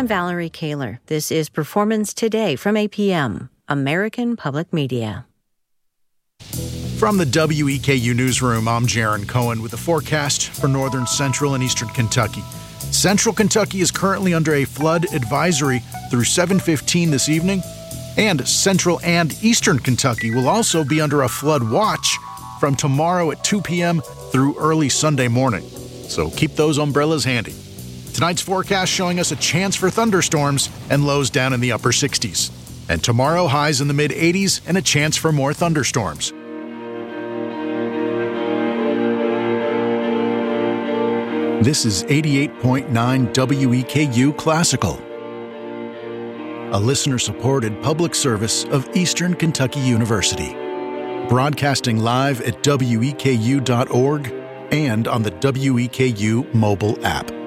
I'm Valerie Kaler. This is Performance Today from APM, American Public Media. From the WEKU Newsroom, I'm Jaron Cohen with the forecast for northern, central, and eastern Kentucky. Central Kentucky is currently under a flood advisory through 7:15 this evening, and central and eastern Kentucky will also be under a flood watch from tomorrow at 2 p.m. through early Sunday morning. So keep those umbrellas handy. Tonight's forecast showing us a chance for thunderstorms and lows down in the upper 60s. And tomorrow, highs in the mid-80s and a chance for more thunderstorms. This is 88.9 WEKU Classical, a listener-supported public service of Eastern Kentucky University. Broadcasting live at weku.org and on the WEKU mobile app.